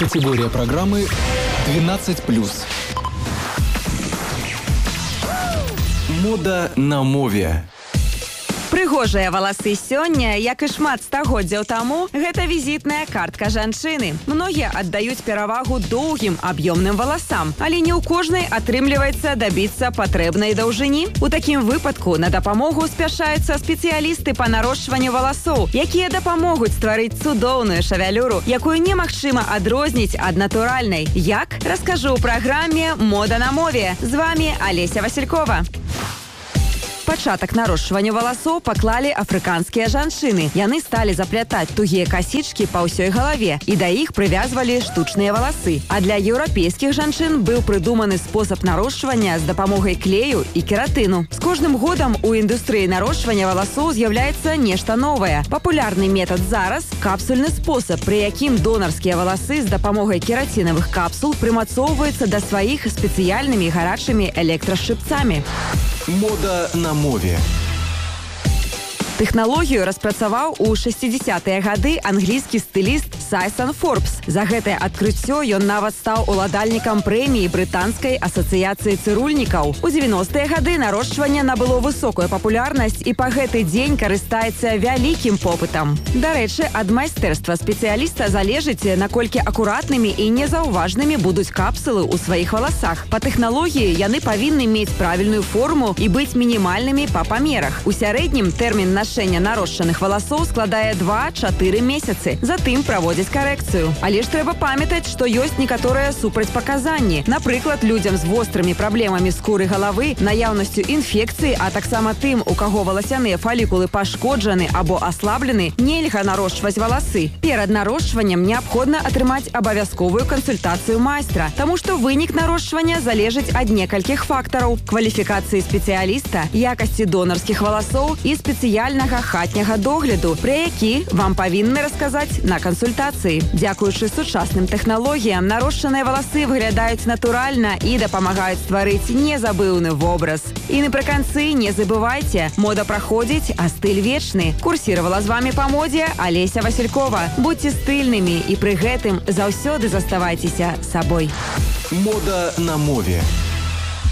Категория программы 12+. Мода на мове. Прыгожыя валасы сёння, як і шмат стагоддзяў таму, гэта візітная картка жанчыны. Многія аддаюць перавагу доўгім, аб'ёмным валасам, але не ў кожнай атрымліваецца дабіцца патрэбнай даўжыні. У такім выпадку на дапамогу спяшаюцца спецыялісты па нарошчванню валасоў, якія дапамогуць стварыць цудоўную шавялюру, якую немагчыма адрозніць ад натуральнай. Як? Раскажу ў праграме «Мода на мове». З вами Олеся Василькова. Пачатак нарошчвання валасоў паклалі афрыканскія жанчыны. Яны сталі заплятаць тугія касічкі па ўсёй галаве, і да іх прывязвалі штучныя валасы. А для еўрапейскіх жанчын быў прыдуманы спосаб нарошчвання з дапамогай клею і кератыну. З кожным годам у індустрыі нарошчвання валасоў з'яўляецца нешта новае. Папулярны метад зараз – капсульны спосаб, пры якім донарскія валасы з дапамогай керацінавых капсул прымацоўваюцца да сваіх спецыяльнымі гарачымі электрашчыпцамі. Мода на мове. Тэхналогію распрацаваў у 60-е гады англійскі стыліст Сайсон Форбс. За гэтае адкрыццё ён нават стаў уладальнікам прэміі брытанскай асацыяцыі цырульнікаў. У 90-е гады нарошчванне набыло высокую папулярнасць і па гэты дзень карыстаецца вялікім попытам. Дарэчы, ад майстэрства спецыяліста залежыць, наколькі акуратнымі і незаўважнымі будуць капсулы ў сваіх валасах. Па тэхналогіі яны павінны мець правільную форму і быць мінімальнымі па памерах. У сярэднім тэрмін нашэння нарошчаных валасоў складае 2-4 месяцы. Затым праводзяць карэкцыю. Але ж трэба памятаць, што ёсць некаторыя супрацьпаказанні. Напрыклад, людзям з вострымі праблемамі скуры галавы, наяўнасцю інфекцыі, а таксама тым, у каго валасяныя фалікулы пашкоджаны або аслаблены, нельга нарошчваць валасы. Перад нарошчваннем неабходна атрымаць абавязковую кансультацыю майстра, таму што вынік нарошчвання залежыць ад некалькіх фактараў: кваліфікацыі спецыяліста, якасці донарскіх валасоў і спецыяльнага хатняга догляду, пра які вам павінны расказаць на кансультацыі. Дзякуючы сучасным тэхналогіям нарошчаныя валасы выглядаюць натуральна і дапамагаюць стварыць незабыўны вобраз. І напрыканцы не забывайце, мода праходзіць, а стыль вечны. Курсіравала з вами па модзе Олеся Василькова. Будьце стыльнымі і пры гэтым заўсёды заставайцеся сабой. Мода на мове.